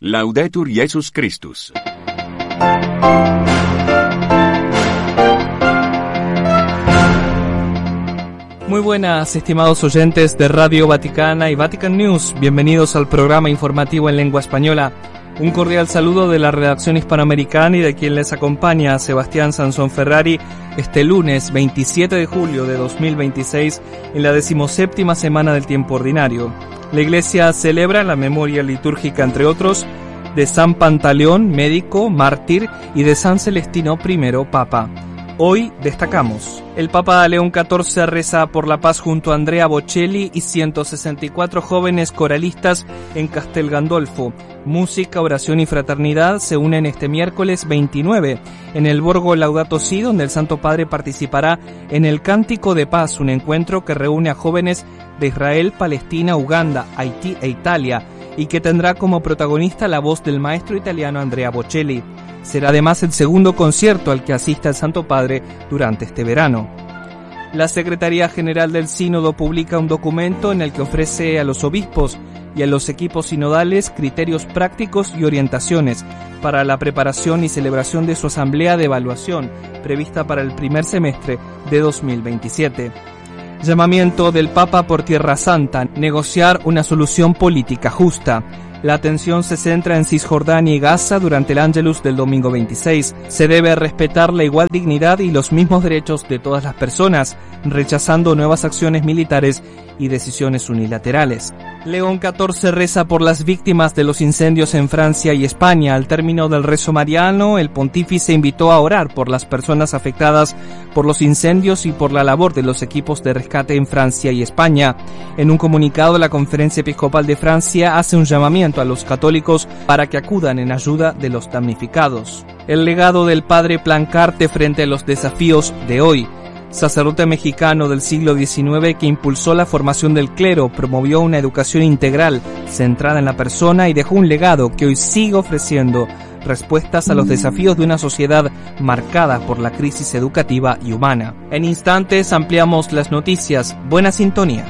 Laudetur Jesus Christus. Muy buenas, estimados oyentes de Radio Vaticana y Vatican News. Bienvenidos al programa informativo en lengua española. Un cordial saludo de la redacción hispanoamericana y de quien les acompaña, Sebastián Sansón Ferrari, este lunes 27 de julio de 2026, en la 17ª semana del tiempo ordinario. La Iglesia celebra la memoria litúrgica, entre otros, de San Pantaleón, médico, mártir, y de San Celestino I, Papa. Hoy destacamos: el Papa León XIV reza por la paz junto a Andrea Bocelli y 164 jóvenes coralistas en Castel Gandolfo. Música, oración y fraternidad se unen este miércoles 29 en el Borgo Laudato Si, donde el Santo Padre participará en el Cántico de Paz, un encuentro que reúne a jóvenes de Israel, Palestina, Uganda, Haití e Italia, y que tendrá como protagonista la voz del maestro italiano Andrea Bocelli. Será además el segundo concierto al que asista el Santo Padre durante este verano. La Secretaría General del Sínodo publica un documento en el que ofrece a los obispos y a los equipos sinodales criterios prácticos y orientaciones para la preparación y celebración de su asamblea de evaluación, prevista para el primer semestre de 2027. Llamamiento del Papa por Tierra Santa: negociar una solución política justa. La atención se centra en Cisjordania y Gaza durante el Ángelus del domingo 26. Se debe respetar la igual dignidad y los mismos derechos de todas las personas, rechazando nuevas acciones militares y decisiones unilaterales. León XIV reza por las víctimas de los incendios en Francia y España. Al término del rezo mariano, el pontífice invitó a orar por las personas afectadas por los incendios y por la labor de los equipos de rescate en Francia y España. En un comunicado, la Conferencia Episcopal de Francia hace un llamamiento a los católicos para que acudan en ayuda de los damnificados. El legado del padre Plancarte frente a los desafíos de hoy. Sacerdote mexicano del siglo XIX que impulsó la formación del clero, promovió una educación integral centrada en la persona y dejó un legado que hoy sigue ofreciendo respuestas a los desafíos de una sociedad marcada por la crisis educativa y humana. En instantes ampliamos las noticias. Buena sintonía.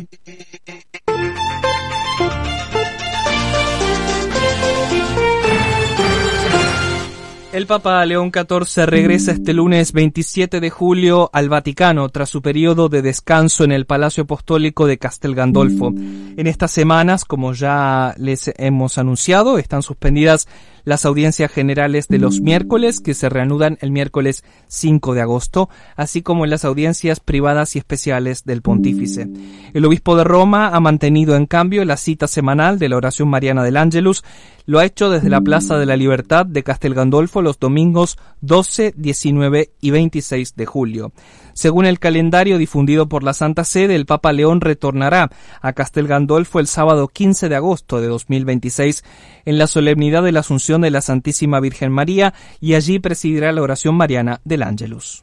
El Papa León XIV regresa este lunes 27 de julio al Vaticano tras su periodo de descanso en el Palacio Apostólico de Castel Gandolfo. En estas semanas, como ya les hemos anunciado, están suspendidas las audiencias generales de los miércoles, que se reanudan el miércoles 5 de agosto, así como las audiencias privadas y especiales del pontífice. El obispo de Roma ha mantenido, en cambio, la cita semanal de la oración mariana del Ángelus. Lo ha hecho desde la Plaza de la Libertad de Castel Gandolfo los domingos 12, 19 y 26 de julio. Según el calendario difundido por la Santa Sede, el Papa León retornará a Castel Gandolfo el sábado 15 de agosto de 2026 en la solemnidad de la Asunción de la Santísima Virgen María, y allí presidirá la oración mariana del Ángelus.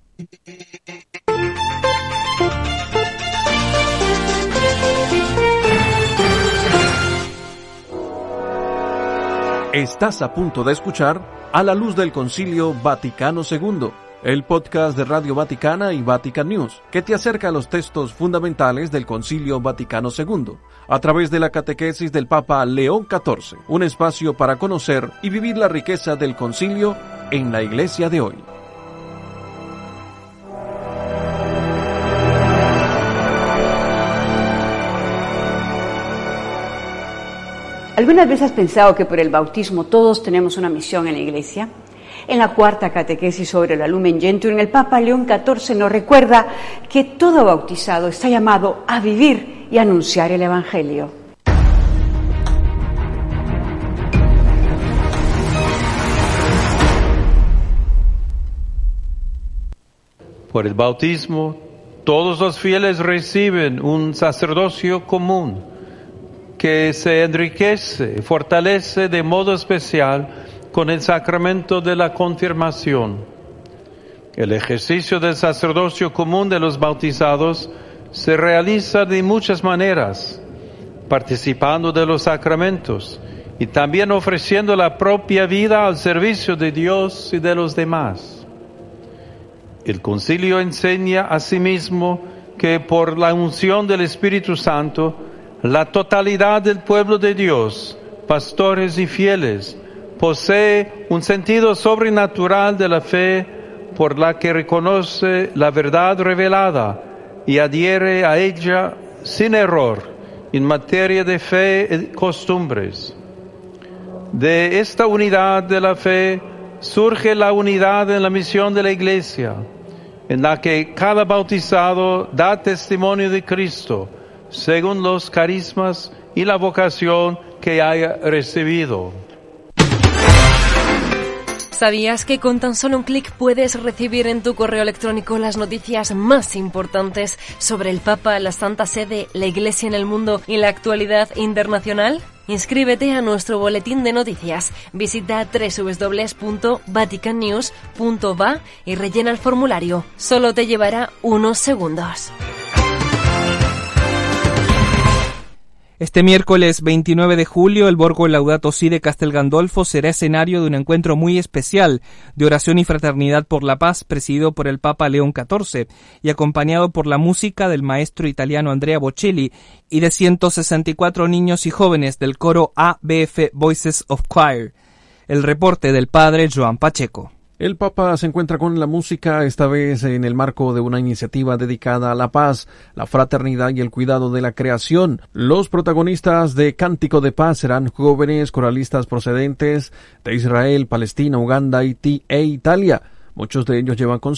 Estás a punto de escuchar A la Luz del Concilio Vaticano II, el podcast de Radio Vaticana y Vatican News, que te acerca a los textos fundamentales del Concilio Vaticano II, a través de la catequesis del Papa León XIV, un espacio para conocer y vivir la riqueza del Concilio en la Iglesia de hoy. ¿Algunas veces has pensado que por el bautismo todos tenemos una misión en la Iglesia? En la cuarta catequesis sobre la Lumen Gentium, el Papa León XIV nos recuerda que todo bautizado está llamado a vivir y anunciar el Evangelio. Por el bautismo, todos los fieles reciben un sacerdocio común que se enriquece y fortalece de modo especial con el sacramento de la confirmación. El ejercicio del sacerdocio común de los bautizados se realiza de muchas maneras, participando de los sacramentos y también ofreciendo la propia vida al servicio de Dios y de los demás. El Concilio enseña asimismo que por la unción del Espíritu Santo, la totalidad del pueblo de Dios pastores y fieles, posee un sentido sobrenatural de la fe por la que reconoce la verdad revelada y adhiere a ella sin error en materia de fe y costumbres. De esta unidad de la fe surge la unidad en la misión de la Iglesia, en la que cada bautizado da testimonio de Cristo, según los carismas y la vocación que haya recibido. ¿Sabías que con tan solo un clic puedes recibir en tu correo electrónico las noticias más importantes sobre el Papa, la Santa Sede, la Iglesia en el mundo y la actualidad internacional? Inscríbete a nuestro boletín de noticias. Visita www.vaticannews.va y rellena el formulario. Solo te llevará unos segundos. Este miércoles 29 de julio, el Borgo Laudato Si de Castel Gandolfo será escenario de un encuentro muy especial de oración y fraternidad por la paz, presidido por el Papa León XIV y acompañado por la música del maestro italiano Andrea Bocelli y de 164 niños y jóvenes del coro ABF Voices of Choir. El reporte del padre Joan Pacheco. El Papa se encuentra con la música, esta vez en el marco de una iniciativa dedicada a la paz, la fraternidad y el cuidado de la creación. Los protagonistas de Cántico de Paz serán jóvenes coralistas procedentes de Israel, Palestina, Uganda, Haití e Italia. Muchos de ellos llevan